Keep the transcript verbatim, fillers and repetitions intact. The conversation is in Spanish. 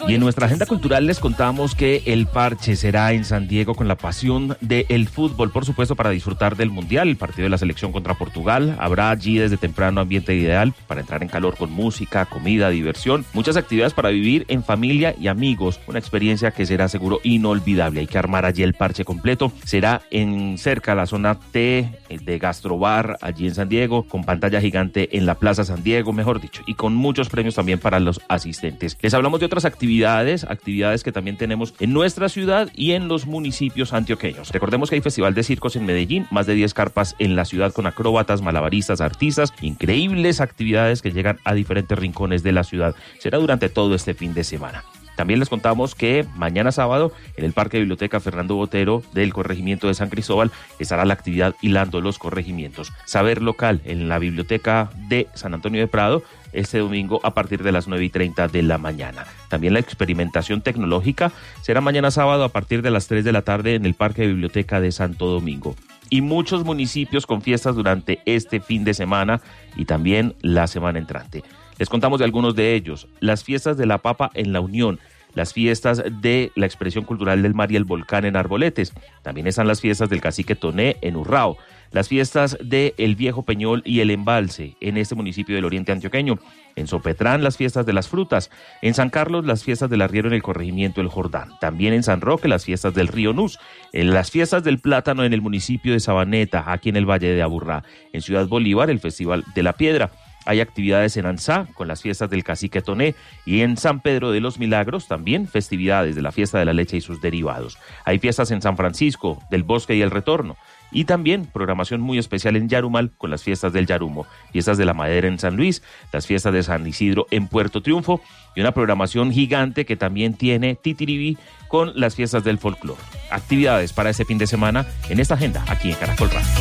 Y en nuestra agenda cultural les contamos que el parche será en San Diego con la pasión del fútbol, por supuesto, para disfrutar del Mundial, el partido de la selección contra Portugal. Habrá allí desde temprano ambiente ideal para entrar en calor con música, comida, diversión, muchas actividades para vivir en familia y amigos. Una experiencia que será seguro inolvidable. Hay que armar allí el parche completo. Será en cerca a la zona T de Gastrobar, allí en San Diego, con pantalla gigante en la Plaza San Diego, mejor dicho, y con muchos premios también para los asistentes. Les hablamos de otras actividades, actividades que también tenemos en nuestra ciudad y en los municipios antioqueños. Recordemos que hay Festival de Circos en Medellín, más de diez carpas en la ciudad con acróbatas, malabaristas, artistas, increíbles actividades que llegan a diferentes rincones de la ciudad. Será durante todo este fin de semana. También les contamos que mañana sábado en el Parque Biblioteca Fernando Botero del corregimiento de San Cristóbal estará la actividad Hilando los Corregimientos. Saber local en la Biblioteca de San Antonio de Prado este domingo a partir de las nueve y treinta de la mañana. También la experimentación tecnológica será mañana sábado a partir de las tres de la tarde en el Parque Biblioteca de Santo Domingo. Y muchos municipios con fiestas durante este fin de semana y también la semana entrante. Les contamos de algunos de ellos: las fiestas de la papa en La Unión, las fiestas de la expresión cultural del mar y el volcán en Arboletes, también están las fiestas del cacique Toné en Urrao, las fiestas de El Viejo Peñol y el Embalse en este municipio del oriente antioqueño, en Sopetrán las fiestas de las frutas, en San Carlos las fiestas del arriero en el corregimiento El Jordán, también en San Roque las fiestas del río Nus, en las fiestas del plátano en el municipio de Sabaneta, aquí en el Valle de Aburrá, en Ciudad Bolívar el Festival de la Piedra. Hay actividades en Ansá con las fiestas del cacique Toné y en San Pedro de los Milagros también festividades de la fiesta de la leche y sus derivados. Hay fiestas en San Francisco, del Bosque y el Retorno. Y también programación muy especial en Yarumal con las fiestas del Yarumo, fiestas de la madera en San Luis, las fiestas de San Isidro en Puerto Triunfo y una programación gigante que también tiene Titiribí con las fiestas del folclore. Actividades para este fin de semana en esta agenda aquí en Caracol Radio.